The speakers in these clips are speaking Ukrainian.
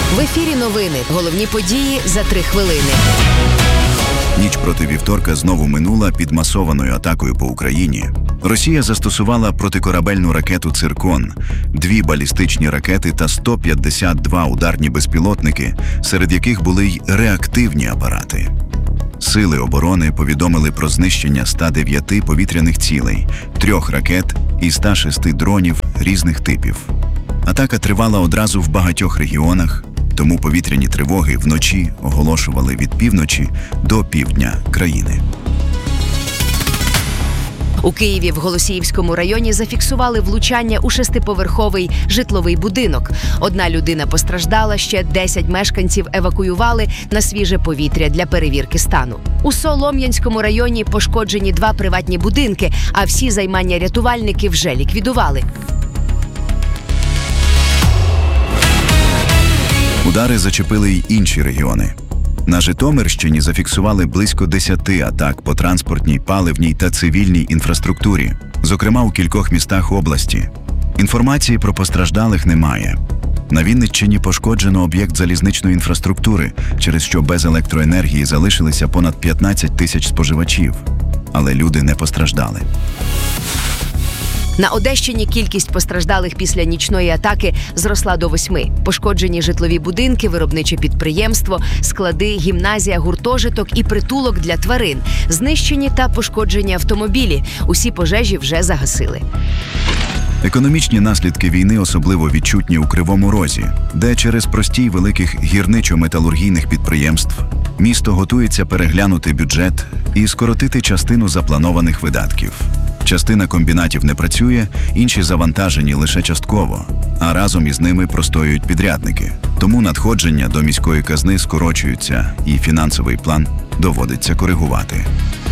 В ефірі новини. Головні події за 3 хвилини. Ніч проти вівторка знову минула під масованою атакою по Україні. Росія застосувала протикорабельну ракету «Циркон», 2 балістичні ракети та 152 ударні безпілотники, серед яких були й реактивні апарати. Сили оборони повідомили про знищення 109 повітряних цілей, 3 ракет і 106 дронів різних типів. Атака тривала одразу в багатьох регіонах, тому повітряні тривоги вночі оголошували від півночі до півдня країни. У Києві в Голосіївському районі зафіксували влучання у 6-поверховий житловий будинок. 1 людина постраждала, ще 10 мешканців евакуювали на свіже повітря для перевірки стану. У Солом'янському районі пошкоджені 2 приватні будинки, а всі займання рятувальники вже ліквідували. Удари зачепили й інші регіони. На Житомирщині зафіксували близько 10 атак по транспортній, паливній та цивільній інфраструктурі, зокрема у кількох містах області. Інформації про постраждалих немає. На Вінниччині пошкоджено об'єкт залізничної інфраструктури, через що без електроенергії залишилися понад 15 тисяч споживачів. Але люди не постраждали. На Одещині кількість постраждалих після нічної атаки зросла до 8. Пошкоджені житлові будинки, виробниче підприємство, склади, гімназія, гуртожиток і притулок для тварин. Знищені та пошкоджені автомобілі. Усі пожежі вже загасили. Економічні наслідки війни особливо відчутні у Кривому Розі, де через простій великих гірничо-металургійних підприємств місто готується переглянути бюджет і скоротити частину запланованих видатків. Частина комбінатів не працює, інші завантажені лише частково, а разом із ними простоюють підрядники. Тому надходження до міської казни скорочуються, і фінансовий план доводиться коригувати.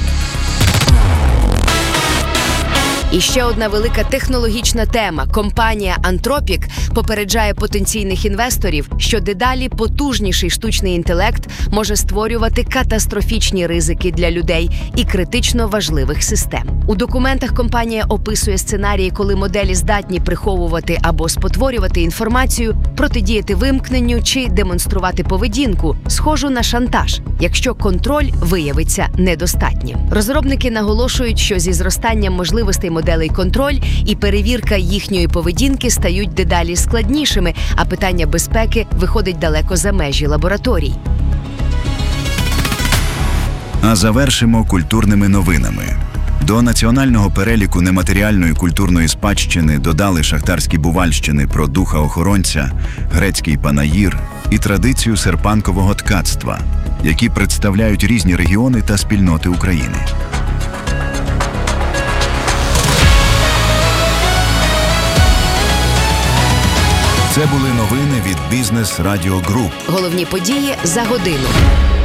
І ще одна велика технологічна тема. Компанія Anthropic попереджає потенційних інвесторів, що дедалі потужніший штучний інтелект може створювати катастрофічні ризики для людей і критично важливих систем. У документах компанія описує сценарії, коли моделі здатні приховувати або спотворювати інформацію, протидіяти вимкненню чи демонструвати поведінку, схожу на шантаж, якщо контроль виявиться недостатнім. Розробники наголошують, що зі зростанням можливостей моделей контроль і перевірка їхньої поведінки стають дедалі складнішими, а питання безпеки виходить далеко за межі лабораторій. А завершимо культурними новинами. До національного переліку нематеріальної культурної спадщини додали шахтарські бувальщини про духа-охоронця, грецький панаїр і традицію серпанкового ткацтва, які представляють різні регіони та спільноти України. Це були новини від Бізнес Радіо Груп. Головні події за годину.